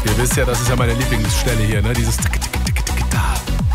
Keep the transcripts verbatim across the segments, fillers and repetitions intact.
Ihr wisst ja, das ist ja meine Lieblingsstelle hier, ne? Dieses Tick, Tick, Tick, Tick, da.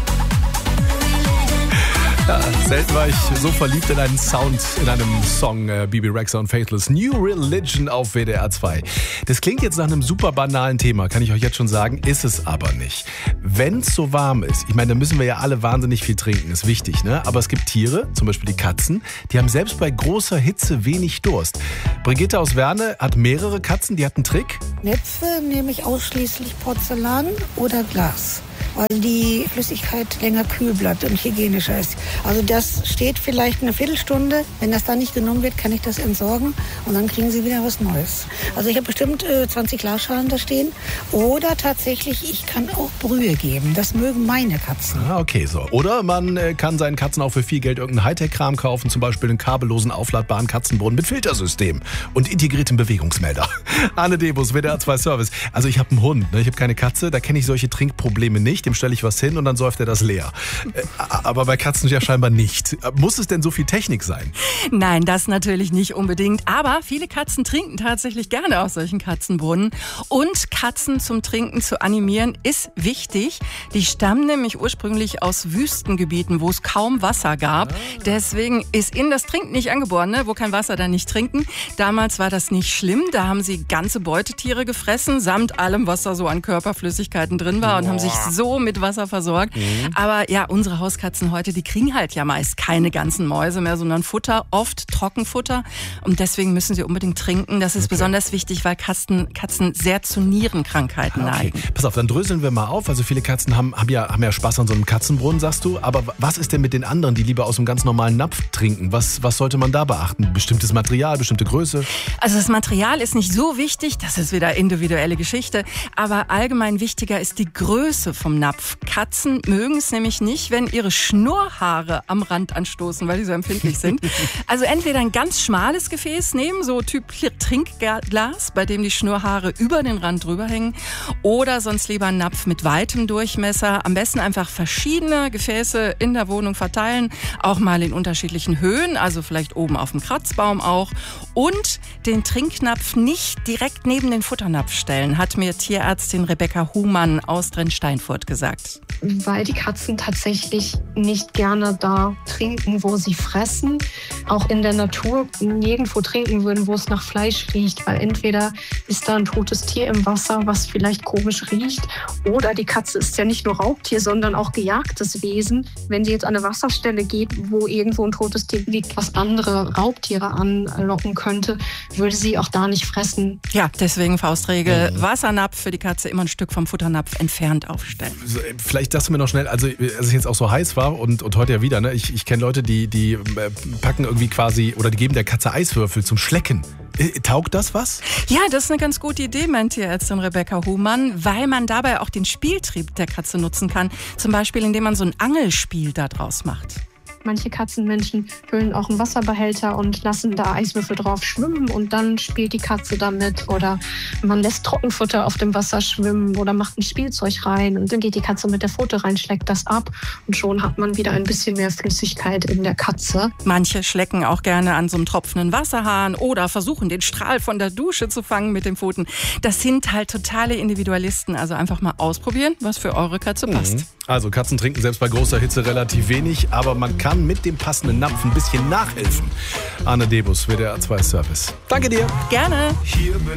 Ja, selten war ich so verliebt in einen Sound, in einem Song, äh, Bebe Rexha und Faithless. New Religion auf W D R zwei. Das klingt jetzt nach einem super banalen Thema, kann ich euch jetzt schon sagen, ist es aber nicht. Wenn es so warm ist, ich meine, da müssen wir ja alle wahnsinnig viel trinken, ist wichtig, ne? Aber es gibt Tiere, zum Beispiel die Katzen, die haben selbst bei großer Hitze wenig Durst. Brigitte aus Werne hat mehrere Katzen, die hat einen Trick. Näpfe nehme ich ausschließlich Porzellan oder Glas, weil die Flüssigkeit länger kühl bleibt und hygienischer ist. Also das steht vielleicht eine Viertelstunde. Wenn das dann nicht genommen wird, kann ich das entsorgen und dann kriegen sie wieder was Neues. Also ich habe bestimmt äh, zwanzig Glasschalen da stehen. Oder tatsächlich, ich kann auch Brühe geben. Das mögen meine Katzen. Ah, okay, so. Oder man äh, kann seinen Katzen auch für viel Geld irgendeinen Hightech-Kram kaufen, zum Beispiel einen kabellosen, aufladbaren Katzenbrunnen mit Filtersystem und integriertem Bewegungsmelder. Anne Debus, W D R zwei Service. Also ich habe einen Hund, ne? Ich habe keine Katze, da kenne ich solche Trinkprobleme nicht. Dem stelle ich was hin und dann säuft er das leer. Äh, aber bei Katzen ja scheinbar nicht. Muss es denn so viel Technik sein? Nein, das natürlich nicht unbedingt. Aber viele Katzen trinken tatsächlich gerne aus solchen Katzenbrunnen. Und Katzen zum Trinken zu animieren ist wichtig. Die stammen nämlich ursprünglich aus Wüstengebieten, wo es kaum Wasser gab. Deswegen ist ihnen das Trinken nicht angeboren, ne? Wo kein Wasser, dann nicht trinken. Damals war das nicht schlimm. Da haben sie ganze Beutetiere gefressen, samt allem, was da so an Körperflüssigkeiten drin war und haben sich so mit Wasser versorgt. Mhm. Aber ja, unsere Hauskatzen heute, die kriegen halt ja meist keine ganzen Mäuse mehr, sondern Futter, oft Trockenfutter. Und deswegen müssen sie unbedingt trinken. Das ist okay. Besonders wichtig, weil Katzen, Katzen sehr zu Nierenkrankheiten okay. neigen. Pass auf, dann dröseln wir mal auf. Also viele Katzen haben, haben, ja, haben ja Spaß an so einem Katzenbrunnen, sagst du. Aber was ist denn mit den anderen, die lieber aus einem ganz normalen Napf trinken? Was, was sollte man da beachten? Bestimmtes Material, bestimmte Größe? Also das Material ist nicht so wichtig. Das ist wieder individuelle Geschichte. Aber allgemein wichtiger ist die Größe vom Napf. Katzen mögen es nämlich nicht, wenn ihre Schnurrhaare am Rand anstoßen, weil die so empfindlich sind. Also entweder ein ganz schmales Gefäß nehmen, so Typ Trinkglas, bei dem die Schnurrhaare über den Rand drüber hängen, oder sonst lieber einen Napf mit weitem Durchmesser. Am besten einfach verschiedene Gefäße in der Wohnung verteilen, auch mal in unterschiedlichen Höhen, also vielleicht oben auf dem Kratzbaum auch. Und den Trinknapf nicht direkt neben den Futternapf stellen, hat mir Tierärztin Rebecca Humann aus Drensteinfurt gesagt. Weil die Katzen tatsächlich nicht gerne da trinken, wo sie fressen. Auch in der Natur nirgendwo trinken würden, wo es nach Fleisch riecht. Weil entweder ist da ein totes Tier im Wasser, was vielleicht komisch riecht. Oder die Katze ist ja nicht nur Raubtier, sondern auch gejagtes Wesen. Wenn sie jetzt an eine Wasserstelle geht, wo irgendwo ein totes Tier liegt, was andere Raubtiere anlocken könnte, würde sie auch da nicht fressen. Ja, deswegen Faustregel. Mhm. Wassernapf für die Katze immer ein Stück vom Futternapf entfernt aufstellen. Vielleicht sagst du mir noch schnell, also als es jetzt auch so heiß war und, und heute ja wieder, ne? Ich, ich kenne Leute, die, die packen irgendwie quasi oder die geben der Katze Eiswürfel zum Schlecken. Taugt das was? Ja, das ist eine ganz gute Idee, meint Tierärztin Rebecca Humann, weil man dabei auch den Spieltrieb der Katze nutzen kann. Zum Beispiel, indem man so ein Angelspiel da draus macht. Manche Katzenmenschen füllen auch einen Wasserbehälter und lassen da Eiswürfel drauf schwimmen und dann spielt die Katze damit. Oder man lässt Trockenfutter auf dem Wasser schwimmen oder macht ein Spielzeug rein und dann geht die Katze mit der Pfote rein, schleckt das ab und schon hat man wieder ein bisschen mehr Flüssigkeit in der Katze. Manche schlecken auch gerne an so einem tropfenden Wasserhahn oder versuchen den Strahl von der Dusche zu fangen mit den Pfoten. Das sind halt totale Individualisten, also einfach mal ausprobieren, was für eure Katze passt. Mhm. Also Katzen trinken selbst bei großer Hitze relativ wenig, aber man kann mit dem passenden Napf ein bisschen nachhelfen. Anne Debus, W D R zwei Service. Danke dir. Gerne. Hier